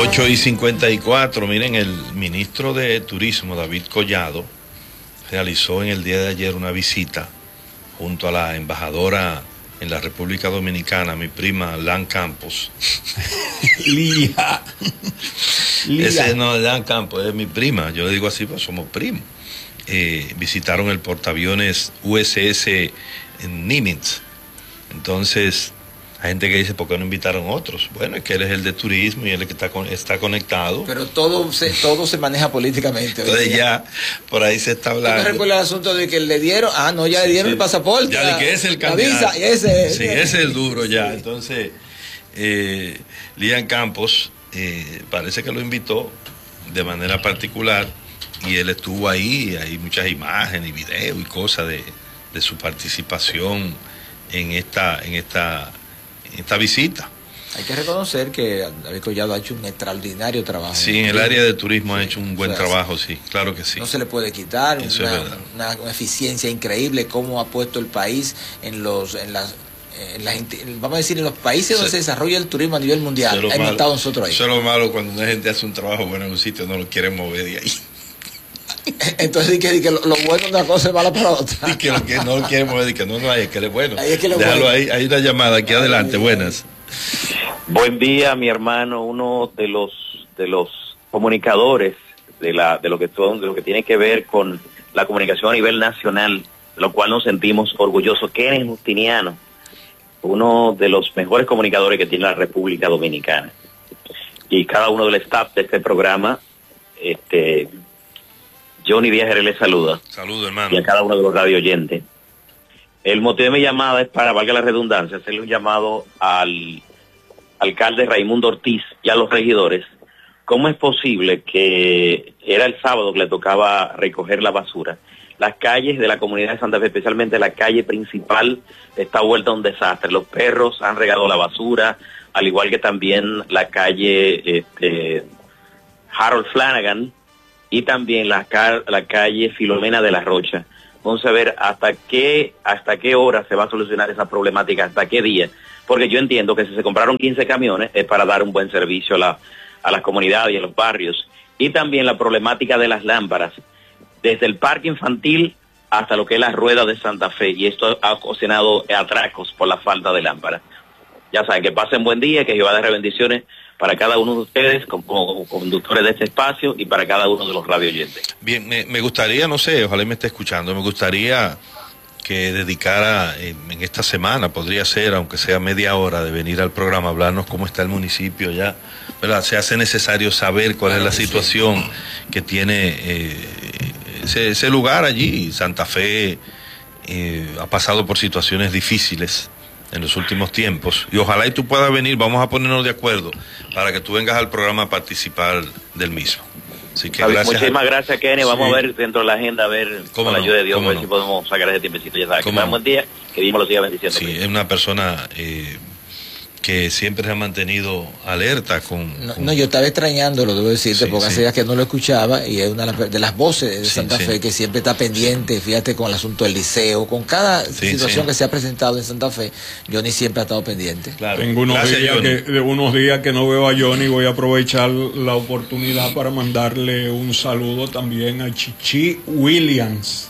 8:54, miren, el ministro de Turismo, David Collado, realizó en el día de ayer una visita junto a la embajadora en la República Dominicana, mi prima Lan Campos. Lía. Ese no es Lan Campos, es mi prima, yo le digo así, pues somos primos. Visitaron el portaaviones USS Nimitz. Entonces, hay gente que dice, ¿por qué no invitaron otros? Bueno, es que él es el de turismo y él es el que está conectado. Pero todo se maneja políticamente. Entonces ya, por ahí se está hablando. ¿Tú me recuerdas el asunto de que le dieron? Ya le dieron el pasaporte. Ya de que es el candidato. Sí, ese es el duro ya. Sí. Entonces, Lian Campos parece que lo invitó de manera particular y él estuvo ahí, hay muchas imágenes y videos y cosas de su participación en esta visita. Hay que reconocer que David Collado ha hecho un extraordinario trabajo. Sí, en el área de turismo ha hecho un buen trabajo, sí, claro que sí. No se le puede quitar, una eficiencia increíble, cómo ha puesto el país vamos a decir, en los países donde se desarrolla el turismo a nivel mundial. Hemos estado nosotros ahí. Eso es lo malo cuando una gente hace un trabajo bueno en un sitio, no lo quieren mover de ahí. Entonces que lo bueno de una cosa es mala para otra. Y que lo que no lo quieren mover, y que no hay, es que es bueno. Déjalo ahí, hay una llamada aquí adelante, buenas. Buen día, mi hermano, uno de los comunicadores de lo que tiene que ver con la comunicación a nivel nacional, de lo cual nos sentimos orgullosos. Kenneth Justiniano, uno de los mejores comunicadores que tiene la República Dominicana. Y cada uno del staff de este programa, Johnny Díaz le saluda. Saludo, hermano. Y a cada uno de los radio oyentes. El motivo de mi llamada es para, valga la redundancia, hacerle un llamado al alcalde Raimundo Ortiz y a los regidores. ¿Cómo es posible que era el sábado que le tocaba recoger la basura? Las calles de la comunidad de Santa Fe, especialmente la calle principal, está vuelta a un desastre. Los perros han regado la basura, al igual que también la calle Harold Flanagan, y también la calle Filomena de la Rocha. Vamos a ver hasta qué hora se va a solucionar esa problemática, hasta qué día. Porque yo entiendo que si se compraron 15 camiones es para dar un buen servicio a las comunidades y a los barrios. Y también la problemática de las lámparas, desde el parque infantil hasta lo que es la rueda de Santa Fe. Y esto ha ocasionado atracos por la falta de lámparas. Ya saben, que pasen buen día, que Jehová dé bendiciones para cada uno de ustedes como conductores de este espacio y para cada uno de los radio oyentes. Bien, me gustaría, no sé, ojalá me esté escuchando, me gustaría que dedicara en esta semana, podría ser, aunque sea media hora, de venir al programa, hablarnos cómo está el municipio ya, ¿verdad? Se hace necesario saber cuál es la situación que tiene ese lugar allí. Santa Fe ha pasado por situaciones difíciles en los últimos tiempos, y ojalá y tú puedas venir, vamos a ponernos de acuerdo para que tú vengas al programa a participar del mismo. Así que muchísimas gracias, Kenny. Vamos a ver dentro de la agenda, a ver con la ayuda de Dios, a ver si podemos sacar ese tiempecito. Ya sabes, que un buen día, que Dios lo siga bendiciendo. Sí, es una persona que siempre se ha mantenido alerta yo estaba extrañándolo, debo decirte, porque hace días que no lo escuchaba, y es una de las voces de Santa Fe que siempre está pendiente, fíjate, con el asunto del liceo, con cada situación que se ha presentado en Santa Fe. Johnny siempre ha estado pendiente. Claro. Tengo unos días que no veo a Johnny, voy a aprovechar la oportunidad para mandarle un saludo también a Chichi Williams,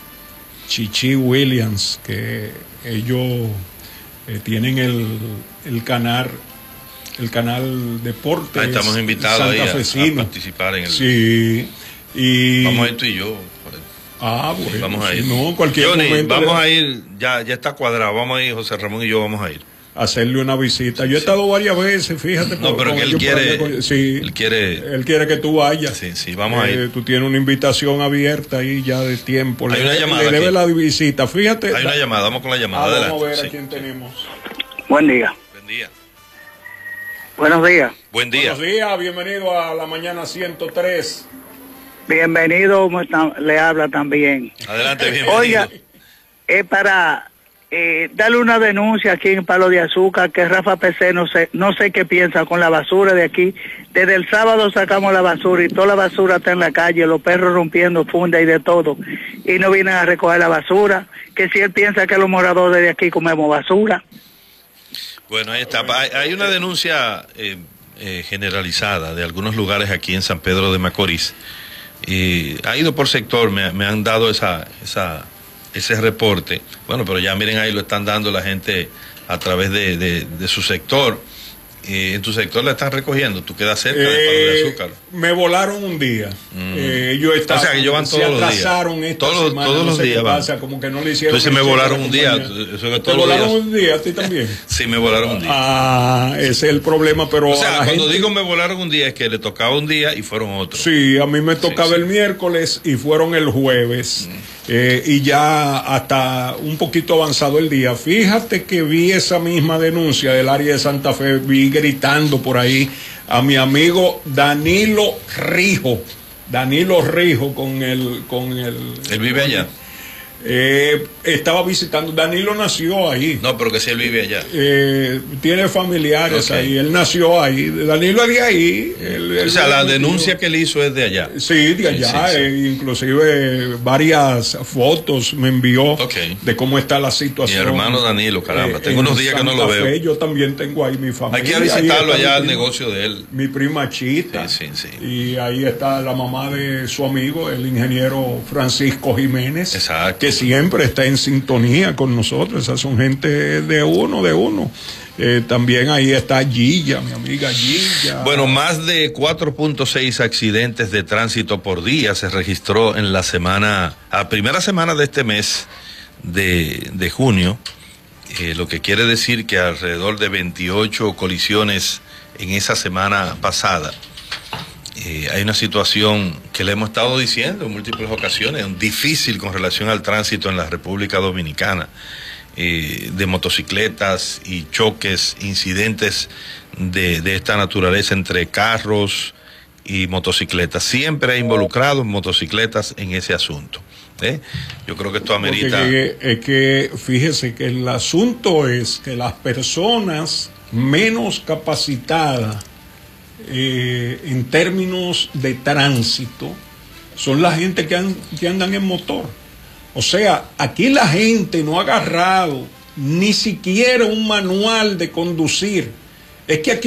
que ellos tienen el canal Deportes. Estamos invitados ahí a participar en el. Sí, y vamos a ir tú y yo. Bueno, vamos a ir. No, cualquier Johnny, momento vamos a ir, ya está cuadrado, vamos a ir, José Ramón y yo vamos a ir. Hacerle una visita. Yo he estado varias veces, fíjate. No, pero que él quiere que tú vayas. Sí, vamos a ir. Tú tienes una invitación abierta ahí ya de tiempo. Hay una llamada. Le debe la visita, fíjate. Hay una llamada, vamos con la llamada. Vamos a ver a quién tenemos. Buen día. Buen día. Buenos días. Buen día. Buenos días, bienvenido a la mañana 103. Bienvenido, le habla también. Adelante, bienvenido. Oiga, es para darle una denuncia aquí en Palo de Azúcar, que Rafa PC no sé qué piensa con la basura de aquí. Desde el sábado sacamos la basura y toda la basura está en la calle, los perros rompiendo funda y de todo, y no vienen a recoger la basura, que si él piensa que los moradores de aquí comemos basura. Bueno, ahí está. Hay una denuncia generalizada de algunos lugares aquí en San Pedro de Macorís. Ha ido por sector, me han dado ese reporte. Bueno, pero ya miren, ahí lo están dando la gente a través de su sector. En tu sector la están recogiendo, tú quedas cerca del Palo de Azúcar. Me volaron un día. Ellos o sea, que ellos van todos los días. Todos los días van. Pasa, como que no le hicieron. Entonces me volaron un día. ¿Te volaron un día a ti también? Sí, me volaron un día. Ese es el problema, pero. O sea, cuando digo me volaron un día es que le tocaba un día y fueron otros. Sí, a mí me tocaba el miércoles y fueron el jueves. Y ya hasta un poquito avanzado el día. Fíjate que vi esa misma denuncia del área de Santa Fe, vi gritando por ahí a mi amigo Danilo Rijo con el él vive allá. Estaba visitando. Danilo nació ahí. No, pero que si él vive allá. Tiene familiares ahí. Él nació ahí. Danilo es de ahí. O sea, la denuncia que él hizo es de allá. Sí, de allá. Sí. Inclusive varias fotos me envió de cómo está la situación. Mi hermano Danilo, caramba. Tengo unos días que no lo veo. Yo también tengo ahí mi familia. Hay que ir a visitarlo allá al negocio de él. Mi prima Chita. Sí. Y ahí está la mamá de su amigo, el ingeniero Francisco Jiménez. Exacto. Que siempre está en sintonía con nosotros. Esas son gente de uno. También ahí está Gilla, mi amiga Gilla. Bueno, más de 4.6 accidentes de tránsito por día se registró en la primera semana de este mes de junio, lo que quiere decir que alrededor de 28 colisiones en esa semana pasada. Hay una situación que le hemos estado diciendo en múltiples ocasiones, difícil con relación al tránsito en la República Dominicana, de motocicletas y choques, incidentes de esta naturaleza entre carros y motocicletas. Siempre hay involucrados motocicletas en ese asunto. Yo creo que esto amerita... Es que fíjese que el asunto es que las personas menos capacitadas en términos de tránsito son la gente que andan en motor. O sea, aquí la gente no ha agarrado ni siquiera un manual de conducir. Es que aquí